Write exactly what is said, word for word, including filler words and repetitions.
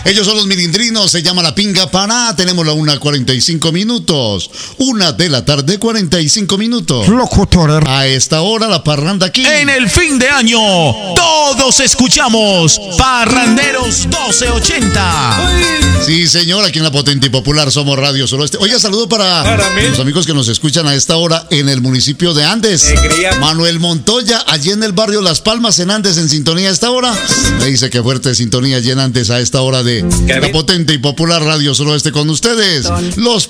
Ellos son los Milindrinos, se llama La Pinga Pará. Tenemos la una cuarenta y cinco minutos. Una de la tarde, cuarenta y cinco minutos. Locutor. A esta hora la parranda aquí. En el fin de año, todos escuchamos Parranderos doce ochenta. Sí, señor, aquí en la potente y popular Somos Radio Suroeste. Oiga, saludo para, para los amigos que nos escuchan a esta hora en el municipio de Andes. Alegría. Manuel Montoya, allí en el barrio Las Palmas, en Andes, en sintonía a esta hora. Me dice que fuerte sintonía allí en Andes a esta hora de la potente y popular Radio Suroeste con ustedes. Los